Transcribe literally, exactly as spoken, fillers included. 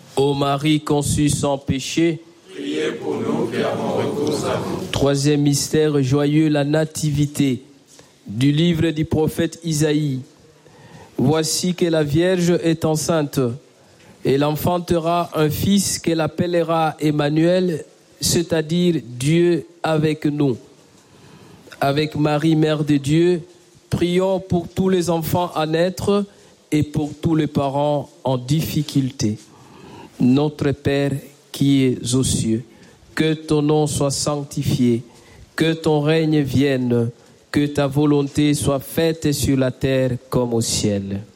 Ô Marie conçue sans péché, priez pour nous qui avons recours à vous. Troisième mystère joyeux, la nativité. Du livre du prophète Isaïe. Voici que la Vierge est enceinte, et l'enfantera un fils qu'elle appellera Emmanuel, c'est-à-dire Dieu avec nous. Avec Marie, Mère de Dieu, prions pour tous les enfants à naître et pour tous les parents en difficulté. Notre Père qui es aux cieux, que ton nom soit sanctifié, que ton règne vienne, que ta volonté soit faite sur la terre comme au ciel.